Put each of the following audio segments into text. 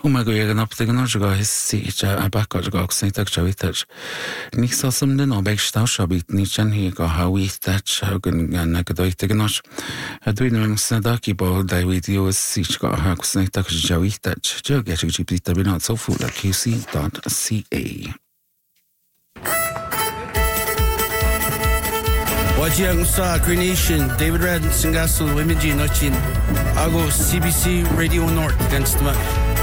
Umaga naptagan go hisí a bakad go snéach sevíteach. Ní sosam den ábeag stáisabít ní hí go haíteach gan na go dóite nos. A dúine sna daí bó davidío sí go ha snéach sevíteach. Jo get GP bin sofúla qc.ca. Wajiang sa Cree Nation, David Red, Singasul, Wimiji, Nochin, Ago, CBC Radio North, against the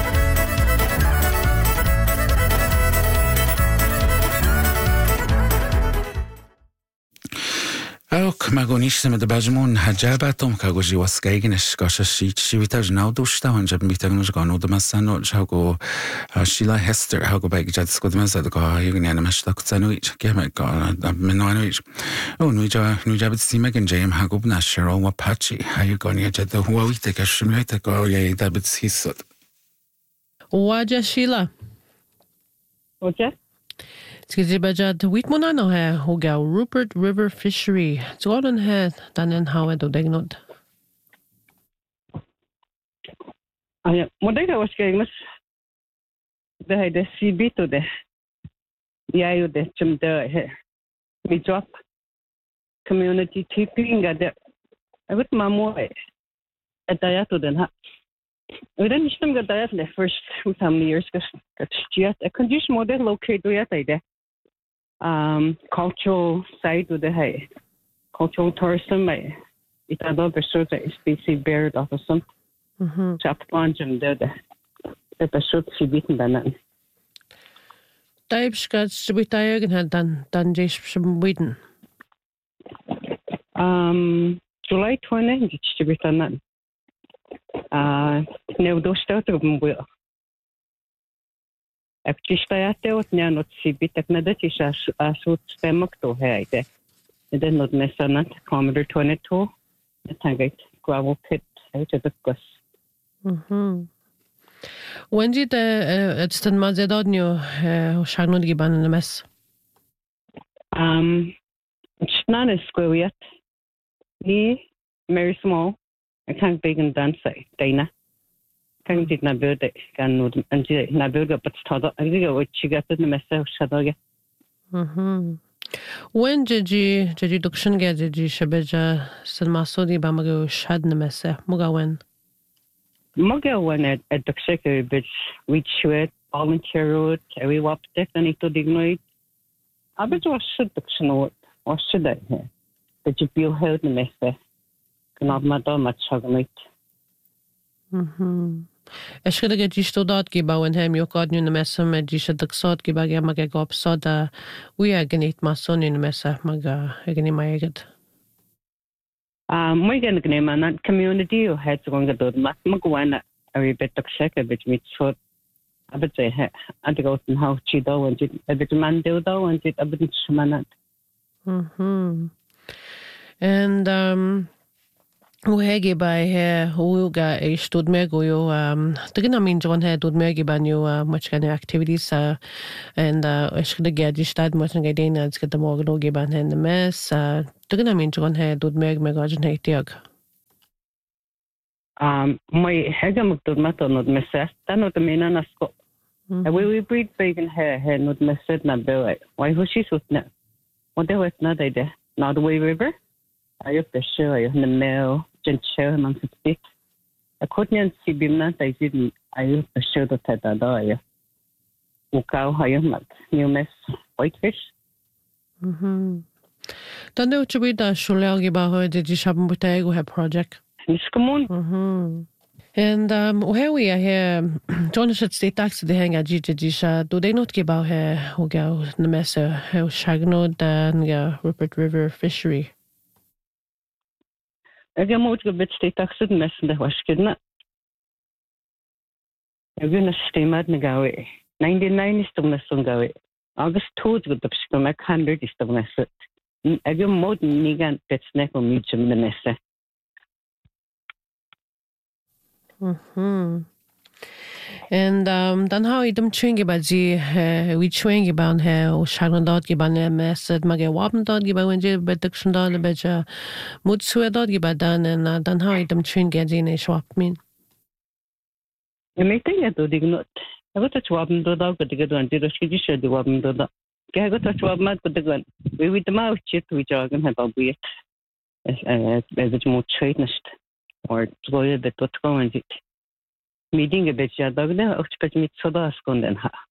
Magonis sem de Bajmon hajabatom kagoji was geigenes gasha shivita naudusτα han jab mitagnos gano de masano jago Sheila Hester hago beg jad skodmas da go yugen mastak tsanuich kemek ga menoich nu jab simegan jam hago na shiro wa pachi hayu goni jad the huawite ka shmita go ye da bit hisot Waja Sheila Okay. Skizibajad Witmona no he hoga Rupert River Fishery. Zolan he danen hawe do degnod. Aya, modega was kaimas. De de sibito de. Yayo de chum de he. Mi drop community tipping de. I would mamo at dayato den ha. We didn't stem the diet the first 2 years because a condition model located there. Cultural side of the high cultural tourism it another sort of species bird of some chap punch and the should see beaten than Types got to be tired and had done just some waiting. July 20 it's to be done. No those start of them will. Aktištayate от нянот сибит так надатиша асут стемок то хайде. Then not nessanat Commodore 22 the tangate gravel pit out of the gus. When did it's the Mazedonio Shannon giban in the mess? It's not a square yet. Ni very small. I can't big and dance Dana. Kan dit na burde kan no na burde but stada I what she got in the message shadaga. When did you duction get did you shabeja salmasodi bamago shad na messe muga when when at the secretary but we should volunteer road we wap definitely to dignoid I bet was should duction or should I here that you feel held the messe can not matter much hagamite. Eshkada get jistodad giba when hem yokad nu messa med jishadaksad giba ya maga gopsada we are ganit mason in messa maga agani mayagat. My gonna community or heads going to do magwana a bit of second which means short I would say I go to how chido and it a bit man do though and it a bit shamanat. And Uhegi by here, Uga a stood megoyo, the gonna mean John had would megi ban you much kind of activities, and I should get you start much and get in get the morgan giban and the mess, the gonna mean John had would meg megajin hatiag. My hegam to matter not mess, then not the main anasko. We breed bacon hair, not mess it not do it. Why was she so now? What there was not idea, not the way river. I have the show, I have the mail. Show amongst it. I couldn't see Bimna, I didn't. I used to show the Tata. Ukau Hayamat, new mess, whitefish. Don't know to be the Shulelgiba, did you shabam butego have project? Miss Common. And where we are here, John should stay taxed the hang at Jijisha. Do they not give out here who go the messer, how Shagno, Dan, Rupert River Fishery? I get more to bit state tax and mess in the Washkidna. You're going to stay mad Nagawe. 99 is the mess on Gawe. August 2 with the Pscomac 100 is the mess. I get more than Nigan pets neck on me, Jim the Nessa. And then how idem chewing about we chewing about how Sharon dot giban messed mage waben dot giba when je beduction dot beja mut sue dot giba dan and then how idem chewing get in a swap mean. Meeting at the dignot. I got a swab to dog, but the good one did a skiddy shed the woman to the. I got a swab mat with the gun. We with the mouth chit which are going to have a weird as it's more trainest or to go the tot go and it. Meeting a bit, yeah, dog there, expect me to the scone and ha.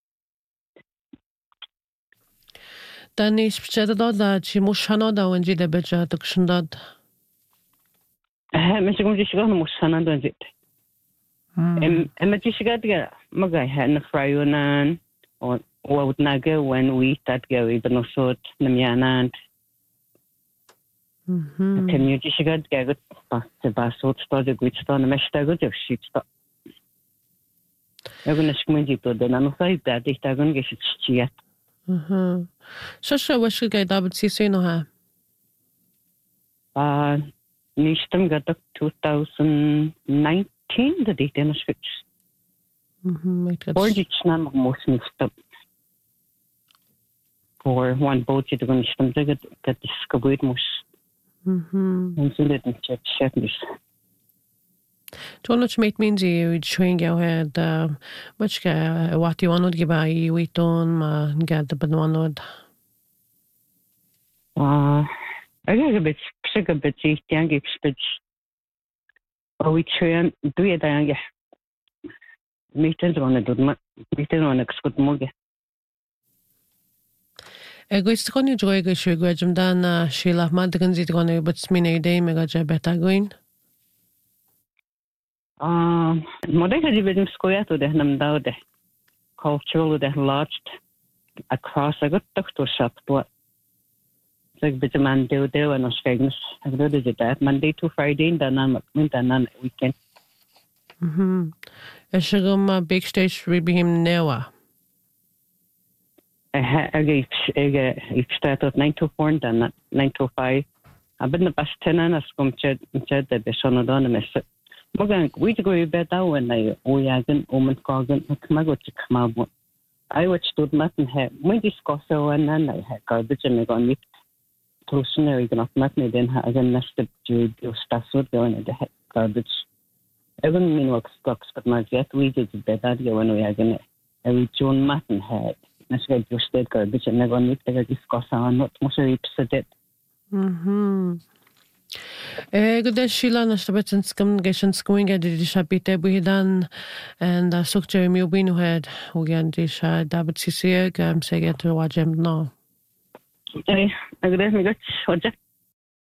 Dan is specjalda ci muszano da będzie de beja tak szndad. Men så kommer det ikke noe sann annet enn sitt. Men det ikke det mange henne fra Jonan og utnage when we that go i benosot nemjanan. Kan ju ikke det gå til basot stod gut stod mest godt jo shit stod. Jeg kunne ikke minde på det når så det det der kunne ikke shit. Så hvad skal jeg da betyde så nu her? Nistam got up 2019 the date in the switch. Or did not most nistam for one boat to go nistam to get the scaboid mus. And so let me check this. Don't much make means you showing your head much what you want to give I we don't get the banana. I got a bit sick of it, young expert. Oh, we train, do it, young. Meetings on a good meeting on a good muggy. Egoist con you joy, Grajum Dan, Sheila Madrins it on a but smine day, mega jabeta going. Modeka dividend square to the Namdaude. Cultural that lodged across a good doctor shop to so bit man do and was famous. I do that Monday to Friday in the weekend. A sugar big stage will be him newa. I start at 9 to 4 and then 9 to 5. I've been the past 10 and I've come to the Besson on a mess. We go better when I oyagan, woman cogan, Mago to come out. I watched stood mutton hair. We discuss and then I had garbage and I got meat. Personally, not me then has a nested to do stuff with going at the garbage. I wouldn't mean what stocks, but my jet we did better when we are going to every June mutton head. That's why you state garbage and never meet the discuss on not most of it. Good Sheila Nastabet communication going at the Shapite Buhidan and Sukja Mubin head who can dish David Sisiak, say get to watch him now. I guess we got